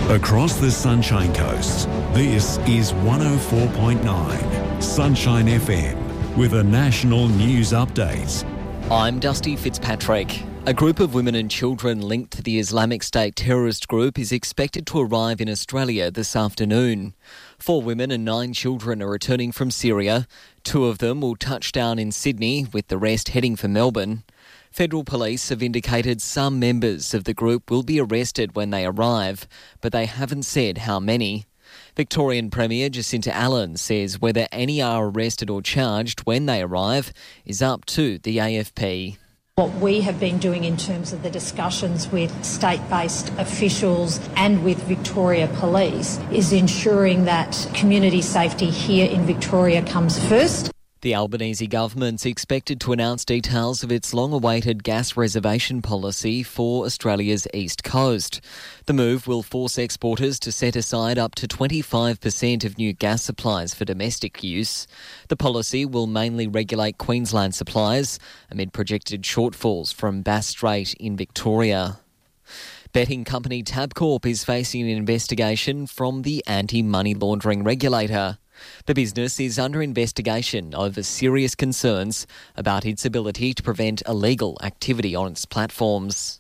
Across the Sunshine Coast, this is 104.9 Sunshine FM with a national news update. I'm Dusty Fitzpatrick. A group of women and children linked to the Islamic State terrorist group is expected to arrive in Australia this afternoon. 4 women and 9 children are returning from Syria. 2 of them will touch down in Sydney, with the rest heading for Melbourne. Federal police have indicated some members of the group will be arrested when they arrive, but they haven't said how many. Victorian Premier Jacinta Allan says whether any are arrested or charged when they arrive is up to the AFP. What we have been doing in terms of the discussions with state-based officials and with Victoria Police is ensuring that community safety here in Victoria comes first. The Albanese government's expected to announce details of its long-awaited gas reservation policy for Australia's east coast. The move will force exporters to set aside up to 25% of new gas supplies for domestic use. The policy will mainly regulate Queensland supplies amid projected shortfalls from Bass Strait in Victoria. Betting company Tabcorp is facing an investigation from the anti-money laundering regulator. The business is under investigation over serious concerns about its ability to prevent illegal activity on its platforms.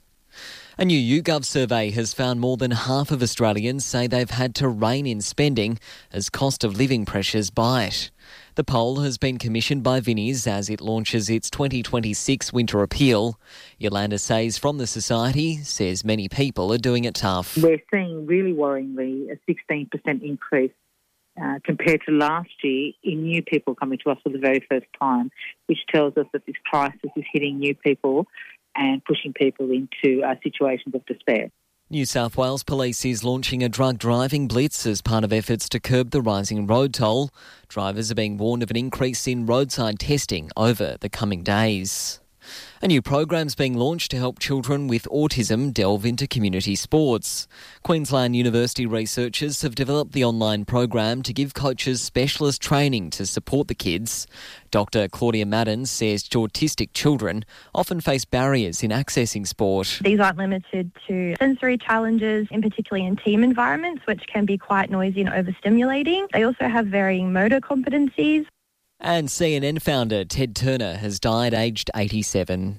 A new YouGov survey has found more than half of Australians say they've had to rein in spending as cost of living pressures bite. The poll has been commissioned by Vinnies as it launches its 2026 winter appeal. Yolanda Says from the Society says many people are doing it tough. We're seeing really worryingly a 16% increase compared to last year in new people coming to us for the very first time, which tells us that this crisis is hitting new people and pushing people into situations of despair. New South Wales Police is launching a drug driving blitz as part of efforts to curb the rising road toll. Drivers are being warned of an increase in roadside testing over the coming days. A new program's being launched to help children with autism delve into community sports. Queensland University researchers have developed the online program to give coaches specialist training to support the kids. Dr Claudia Madden says autistic children often face barriers in accessing sport. These aren't limited to sensory challenges, in particularly in team environments, which can be quite noisy and overstimulating. They also have varying motor competencies. And CNN founder Ted Turner has died aged 87.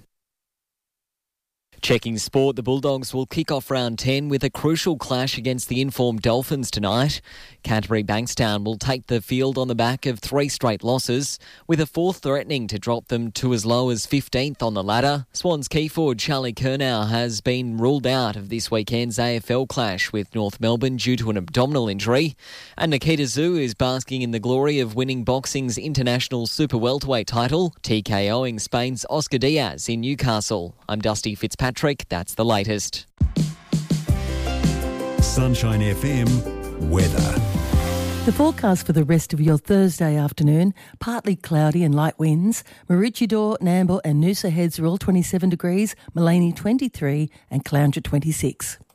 Checking sport, the Bulldogs will kick off round 10 with a crucial clash against the informed Dolphins tonight. Canterbury Bankstown will take the field on the back of 3 straight losses, with a 4th threatening to drop them to as low as 15th on the ladder. Swans key forward Charlie Curnow has been ruled out of this weekend's AFL clash with North Melbourne due to an abdominal injury. And Nikita Zhu is basking in the glory of winning boxing's international super welterweight title, TKOing Spain's Oscar Diaz in Newcastle. I'm Dusty Fitzpatrick. That's the latest. Sunshine FM weather. The forecast for the rest of your Thursday afternoon, partly cloudy and light winds. Maroochydore, Nambour and Noosa Heads are all 27 degrees, Maleny 23 and Caloundra 26.